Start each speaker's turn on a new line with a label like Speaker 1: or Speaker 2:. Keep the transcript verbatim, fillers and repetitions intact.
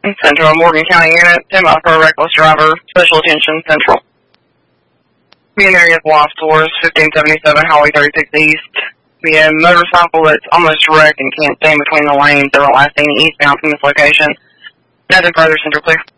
Speaker 1: Central, Morgan County Unit, ten miles per hour reckless driver, special attention, Central. Being area of lost towards fifteen seventy-seven Highway thirty-six East. We have a motorcycle that's almost wrecked and can't stand between the lanes. They were last seen eastbound from this location. Nothing further, Central clear.